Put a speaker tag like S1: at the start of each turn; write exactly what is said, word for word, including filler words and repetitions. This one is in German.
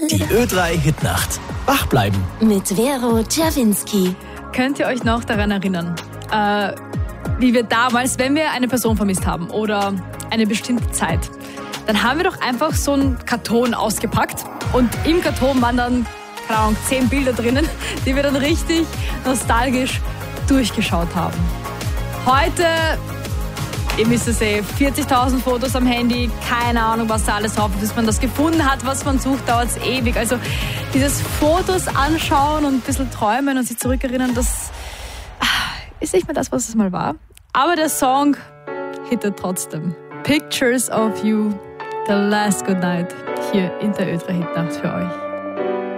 S1: Die Ö drei Hitnacht. Wach bleiben.
S2: Mit Vero Czerwinski.
S3: Könnt ihr euch noch daran erinnern, äh, wie wir damals, wenn wir eine Person vermisst haben oder eine bestimmte Zeit, dann haben wir doch einfach so einen Karton ausgepackt und im Karton waren dann, keine Ahnung, zehn Bilder drinnen, die wir dann richtig nostalgisch durchgeschaut haben. Heute, ihr müsst es sehen, vierzigtausend Fotos am Handy, keine Ahnung, was da alles drauf ist. Bis man das gefunden hat, was man sucht, dauert es ewig. Also dieses Fotos anschauen und ein bisschen träumen und sich zurückerinnern, das ist nicht mehr das, was es mal war. Aber der Song hittet trotzdem. Pictures of You, The Last Good Night, hier in der Ö drei Hitnacht für euch.